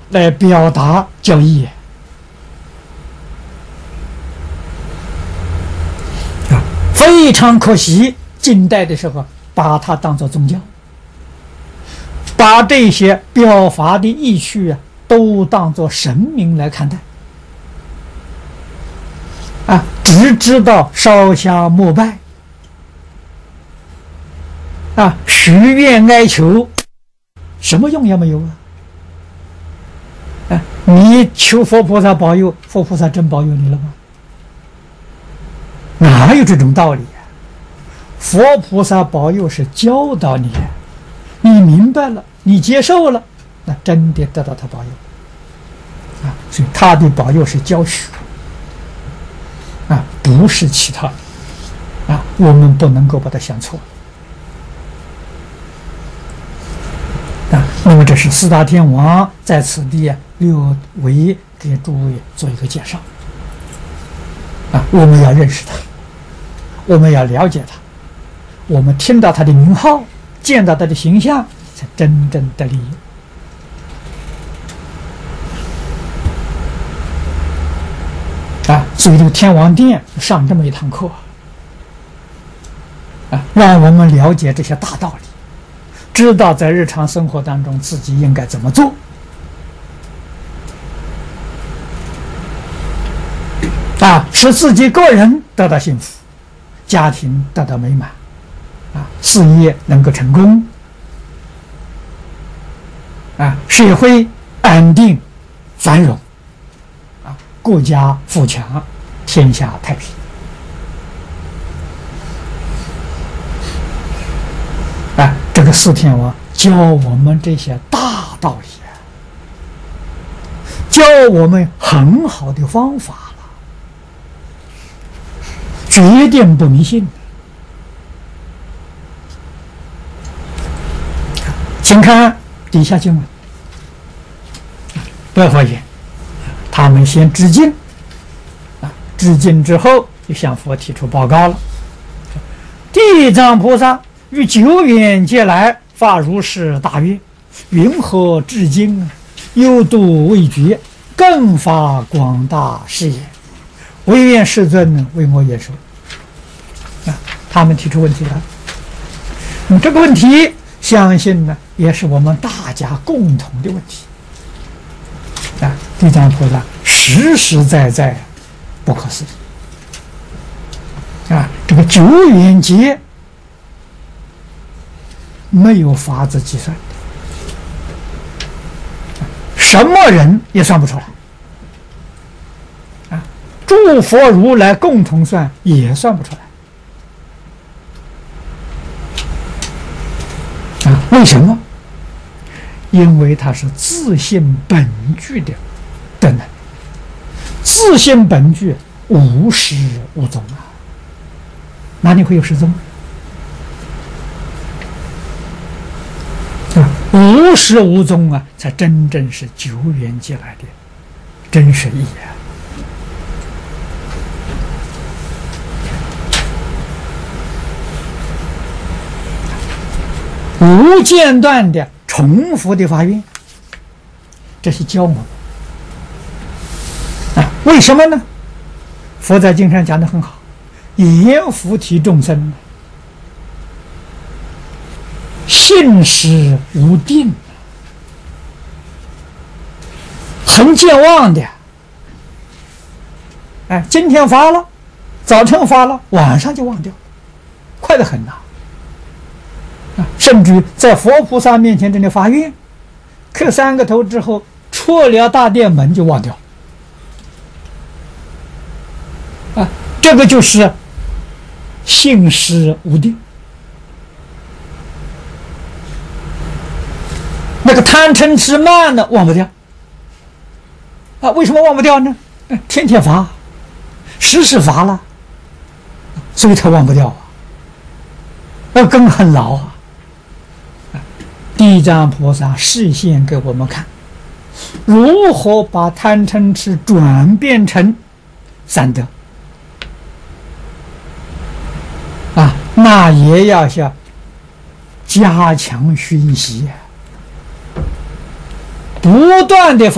来表达教义啊，非常可惜，近代的时候把它当作宗教，把这些表法的意趣都当作神明来看待啊，只知道烧香膜拜啊，许愿哀求，什么用也没有啊！你求佛菩萨保佑，佛菩萨真保佑你了吗？哪有这种道理呀？佛菩萨保佑是教导你，你明白了，你接受了，那真的得到他保佑啊！所以他的保佑是教学啊，不是其他的啊，我们不能够把它想错啊。那么这是四大天王在此地略微给诸位做一个介绍啊，我们要认识他，我们要了解他，我们听到他的名号，见到他的形象，才真正得利益啊。所以这个天王殿上这么一堂课啊，让我们了解这些大道理，知道在日常生活当中自己应该怎么做啊，使自己个人得到幸福，家庭得到美满啊，事业能够成功啊，社会安定繁荣啊，国家富强，天下太平啊。这个四天王教我们这些大道理，教我们很好的方法了，决定不迷信。请看底下经文，不要怀疑，他们先致敬啊，致敬之后就向佛提出报告了。地藏菩萨于久远劫来发如是大愿，云何至今犹度未绝，更发广大誓言，唯愿世尊为我演说啊。他们提出问题了，这个问题相信呢也是我们大家共同的问题啊。地藏菩萨实实在在不可思议啊，这个久远劫没有法子计算，什么人也算不出来啊！诸佛如来共同算也算不出来啊！为什么？因为它是自性本具的德能，自性本具无始无终啊，哪里会有失踪？无始无终啊，才真正是久远劫来的真实意义啊！无间断的重复的发愿，这是教我们啊。为什么呢？佛在经上讲得很好，言菩提众生信实无定，很健忘的。哎，今天发了，早晨发了，晚上就忘掉，快得很呐！甚至于在佛菩萨面前这里发愿，磕三个头之后，出了大殿门就忘掉。啊，这个就是信实无定。那个贪嗔痴慢呢，忘不掉啊？为什么忘不掉呢？天天发，时时发了，所以他忘不掉啊。那根很牢啊。地藏菩萨示现给我们看，如何把贪嗔痴转变成三德啊？那也要加强熏习，不断的